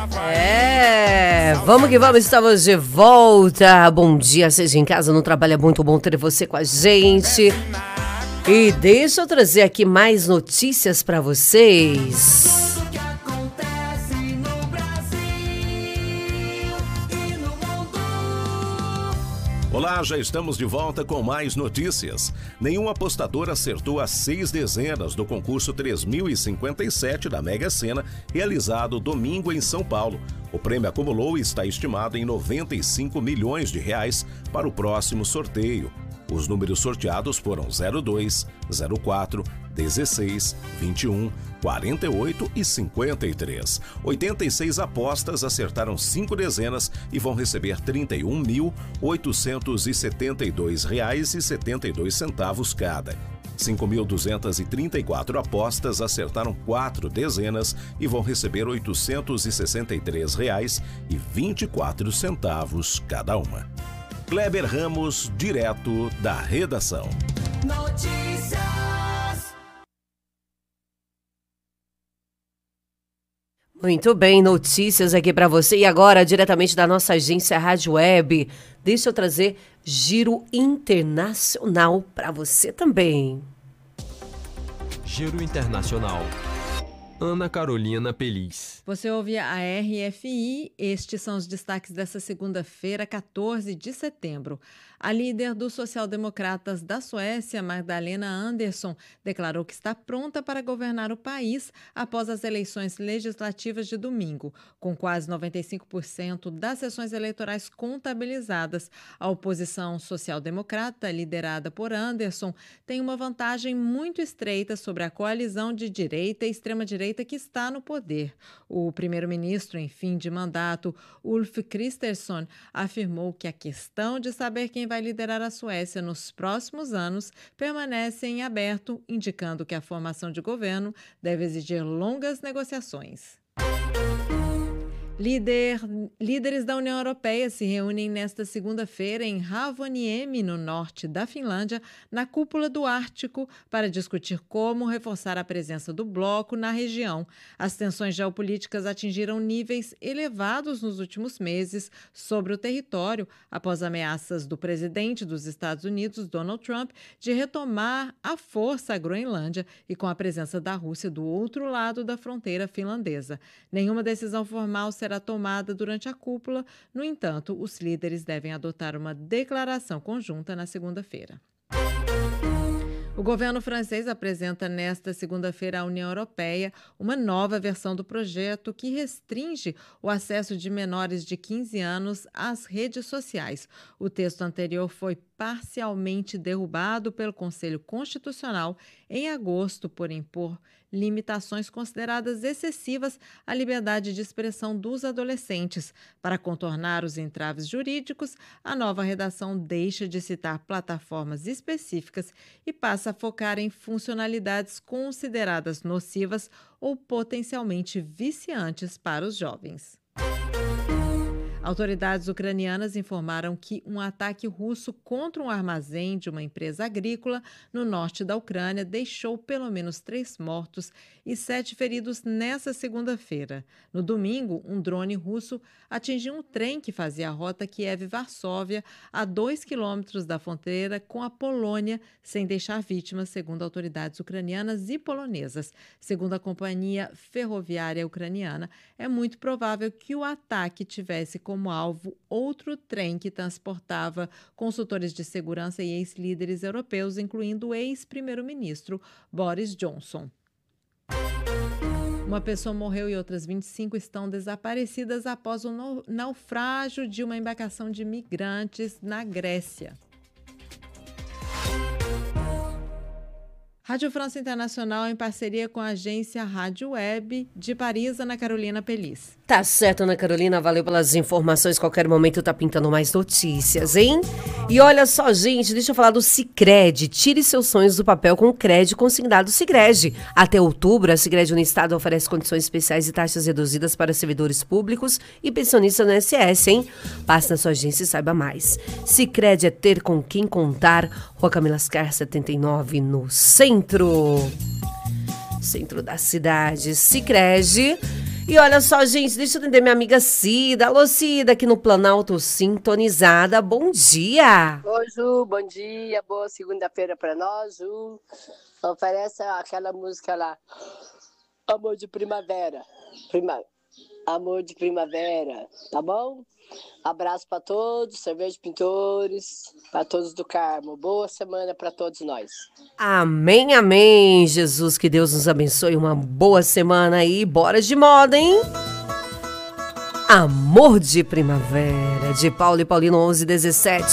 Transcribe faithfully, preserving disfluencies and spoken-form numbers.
É, vamos que vamos, estamos de volta. Bom dia, seja em casa, no trabalho, é muito bom ter você com a gente. E deixa eu trazer aqui mais notícias para vocês. Olá, já estamos de volta com mais notícias. Nenhum apostador acertou as seis dezenas do concurso três mil e cinquenta e sete da Mega Sena, realizado domingo em São Paulo. O prêmio acumulou e está estimado em noventa e cinco milhões de reais para o próximo sorteio. Os números sorteados foram zero dois, zero quatro, dezesseis, vinte e um, quarenta e oito e cinquenta e três. oitenta e seis apostas acertaram cinco dezenas e vão receber trinta e um mil, oitocentos e setenta e dois reais e setenta e dois centavos cada. cinco mil duzentas e trinta e quatro apostas acertaram quatro dezenas e vão receber oitocentos e sessenta e três reais e vinte e quatro centavos cada uma. Kleber Ramos, direto da redação. Notícias. Muito bem, notícias aqui para você. E agora, diretamente da nossa agência Rádio Web, deixa eu trazer Giro Internacional para você também. Giro Internacional. Ana Carolina Peliz. Você ouve a R F I, estes são os destaques dessa segunda-feira, quatorze de setembro. A líder dos social-democratas da Suécia, Magdalena Andersson, declarou que está pronta para governar o país após as eleições legislativas de domingo. Com quase noventa e cinco por cento das sessões eleitorais contabilizadas, a oposição social-democrata, liderada por Andersson, tem uma vantagem muito estreita sobre a coalizão de direita e extrema-direita que está no poder. O primeiro-ministro em fim de mandato, Ulf Kristersson, afirmou que a questão de saber quem vai liderar a Suécia nos próximos anos permanece em aberto, indicando que a formação de governo deve exigir longas negociações. Líder, líderes da União Europeia se reúnem nesta segunda-feira em Rovaniemi, no norte da Finlândia, na cúpula do Ártico, para discutir como reforçar a presença do bloco na região. As tensões geopolíticas atingiram níveis elevados nos últimos meses sobre o território, após ameaças do presidente dos Estados Unidos, Donald Trump, de retomar à força a Groenlândia e com a presença da Rússia do outro lado da fronteira finlandesa. Nenhuma decisão formal será tomada durante a cúpula. No entanto, os líderes devem adotar uma declaração conjunta na segunda-feira. O governo francês apresenta nesta segunda-feira à União Europeia uma nova versão do projeto que restringe o acesso de menores de quinze anos às redes sociais. O texto anterior foi parcialmente derrubado pelo Conselho Constitucional em agosto por impor limitações consideradas excessivas à liberdade de expressão dos adolescentes. Para contornar os entraves jurídicos, a nova redação deixa de citar plataformas específicas e passa a focar em funcionalidades consideradas nocivas ou potencialmente viciantes para os jovens. Autoridades ucranianas informaram que um ataque russo contra um armazém de uma empresa agrícola no norte da Ucrânia deixou pelo menos três mortos e sete feridos nesta segunda-feira. No domingo, um drone russo atingiu um trem que fazia a rota Kiev-Varsóvia, a dois quilômetros da fronteira com a Polônia, sem deixar vítimas, segundo autoridades ucranianas e polonesas. Segundo a companhia ferroviária ucraniana, é muito provável que o ataque tivesse como alvo outro trem que transportava consultores de segurança e ex-líderes europeus, incluindo o ex-primeiro-ministro Boris Johnson. Uma pessoa morreu e outras vinte e cinco estão desaparecidas após o naufrágio de uma embarcação de migrantes na Grécia. Rádio França Internacional em parceria com a agência Rádio Web de Paris, Ana Carolina Peliz. Tá certo, Ana Carolina, valeu pelas informações. Qualquer momento tá pintando mais notícias, hein? E olha só, gente, deixa eu falar do Sicredi. Tire seus sonhos do papel com o crédito consignado Sicredi. Até outubro, a Sicredi Unistado oferece condições especiais e taxas reduzidas para servidores públicos e pensionistas no I N S S, hein? Passe na sua agência e saiba mais. Sicredi é ter com quem contar. Rua Camila Ascar, setenta e nove, no centro. Centro da cidade. Sicredi. E olha só, gente, deixa eu atender minha amiga Cida. Alô, Cida, aqui no Planalto Sintonizada. Bom dia! Oi, Ju, bom dia, boa segunda-feira pra nós, Ju. Oferece aquela música lá, Amor de Primavera, Prima... Amor de Primavera, tá bom? Abraço pra todos, Cerveja Pintores, pra todos do Carmo. Boa semana pra todos nós. Amém, amém, Jesus, que Deus nos abençoe. Uma boa semana aí, bora de moda, hein? Amor de Primavera, de Paulo e Paulino onze, dezessete.